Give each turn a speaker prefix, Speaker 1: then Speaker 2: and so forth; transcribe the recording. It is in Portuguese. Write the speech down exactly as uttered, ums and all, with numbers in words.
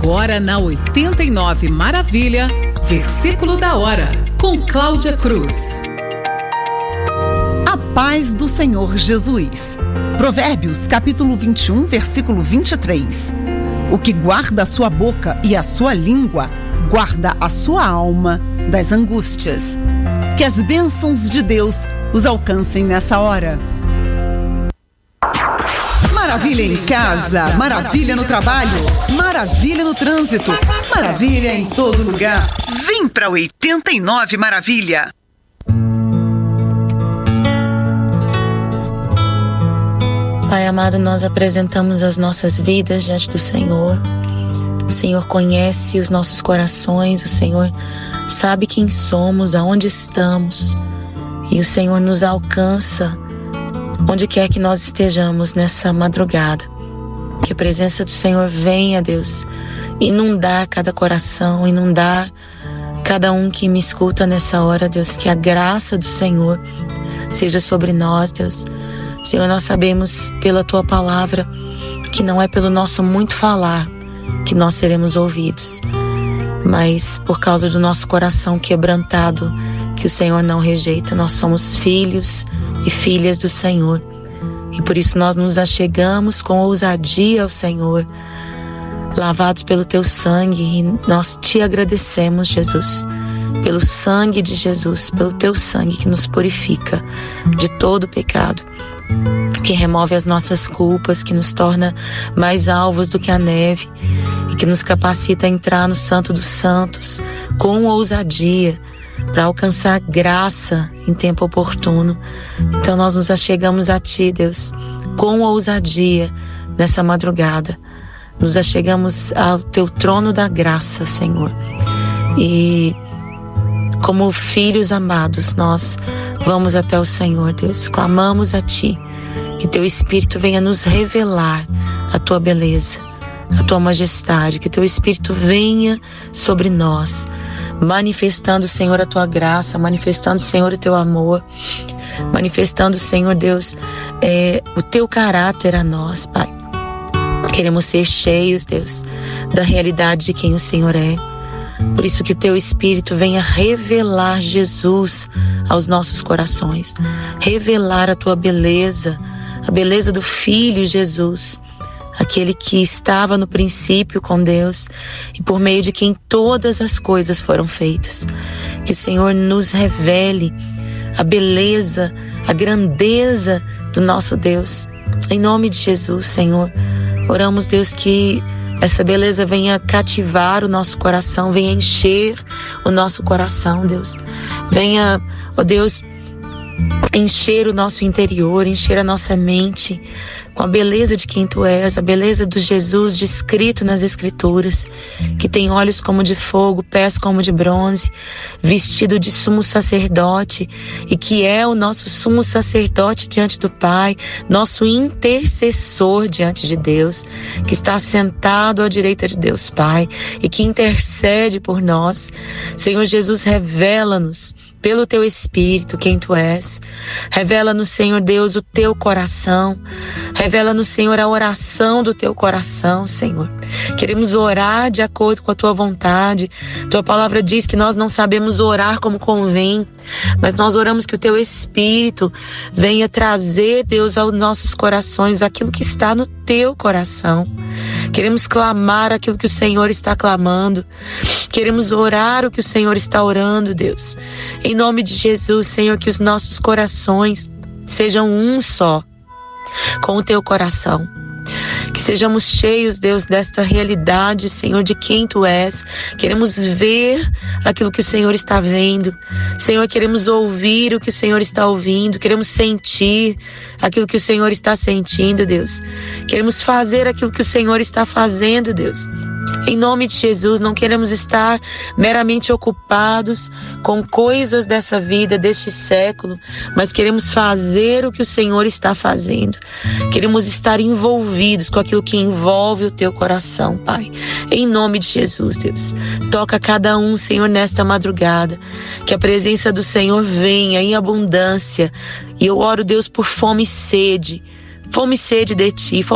Speaker 1: Agora na oitenta e nove Maravilha, versículo da hora, com Cláudia Cruz.
Speaker 2: A paz do Senhor Jesus. Provérbios, capítulo vinte e um, versículo vinte e três. O que guarda a sua boca e a sua língua, guarda a sua alma das angústias. Que as bênçãos de Deus os alcancem nessa hora. Maravilha em casa, maravilha no trabalho, maravilha no trânsito, maravilha em todo lugar. Vem pra oitenta e nove Maravilha.
Speaker 3: Pai amado, nós apresentamos as nossas vidas diante do Senhor. O Senhor conhece os nossos corações, o Senhor sabe quem somos, aonde estamos. E o Senhor nos alcança onde quer que nós estejamos nessa madrugada. Que a presença do Senhor venha, Deus, inundar cada coração, inundar cada um que me escuta nessa hora, Deus. Que a graça do Senhor seja sobre nós, Deus. Senhor, nós sabemos pela Tua palavra que não é pelo nosso muito falar que nós seremos ouvidos, mas por causa do nosso coração quebrantado, que o Senhor não rejeita. Nós somos filhos e filhas do Senhor, e por isso nós nos achegamos com ousadia ao Senhor, lavados pelo Teu sangue, e nós Te agradecemos, Jesus, pelo sangue de Jesus, pelo Teu sangue que nos purifica de todo pecado, que remove as nossas culpas, que nos torna mais alvos do que a neve e que nos capacita a entrar no Santo dos Santos com ousadia para alcançar graça em tempo oportuno. Então nós nos achegamos a Ti, Deus, com ousadia nessa madrugada. Nos achegamos ao Teu trono da graça, Senhor. E como filhos amados, nós vamos até o Senhor, Deus. Clamamos a Ti, que Teu Espírito venha nos revelar a Tua beleza, a Tua majestade, que Teu Espírito venha sobre nós, manifestando, Senhor, a Tua graça, manifestando, Senhor, o Teu amor, manifestando, Senhor Deus, é, o Teu caráter a nós, Pai. Queremos ser cheios, Deus, da realidade de quem o Senhor é. Por isso que o Teu Espírito venha revelar Jesus aos nossos corações, revelar a Tua beleza, a beleza do Filho Jesus, aquele que estava no princípio com Deus e por meio de quem todas as coisas foram feitas. Que o Senhor nos revele a beleza, a grandeza do nosso Deus. Em nome de Jesus, Senhor, oramos, Deus, que essa beleza venha cativar o nosso coração, venha encher o nosso coração, Deus. Venha, ó Deus, encher o nosso interior, encher a nossa mente com a beleza de quem Tu és, a beleza do Jesus descrito nas Escrituras, que tem olhos como de fogo, pés como de bronze, vestido de sumo sacerdote, e que é o nosso sumo sacerdote diante do Pai, nosso intercessor diante de Deus, que está sentado à direita de Deus Pai e que intercede por nós. Senhor Jesus, revela-nos pelo Teu Espírito quem Tu és. Revela-nos, Senhor Deus, o Teu coração. Revela-nos, Senhor, a oração do Teu coração, Senhor. Queremos orar de acordo com a Tua vontade. Tua palavra diz que nós não sabemos orar como convém, mas nós oramos que o Teu Espírito venha trazer, Deus, aos nossos corações aquilo que está no Teu coração. Queremos clamar aquilo que o Senhor está clamando. Queremos orar o que o Senhor está orando, Deus. Em nome de Jesus, Senhor, que os nossos corações sejam um só com o Teu coração. Que sejamos cheios, Deus, desta realidade, Senhor, de quem Tu és. Queremos ver aquilo que o Senhor está vendo. Senhor, queremos ouvir o que o Senhor está ouvindo. Queremos sentir aquilo que o Senhor está sentindo, Deus. Queremos fazer aquilo que o Senhor está fazendo, Deus. Em nome de Jesus, não queremos estar meramente ocupados com coisas dessa vida, deste século, mas queremos fazer o que o Senhor está fazendo. Queremos estar envolvidos com aquilo que envolve o Teu coração, Pai. Em nome de Jesus, Deus. Toca cada um, Senhor, nesta madrugada. Que a presença do Senhor venha em abundância. E eu oro, Deus, por fome e sede. Fome e sede de Ti.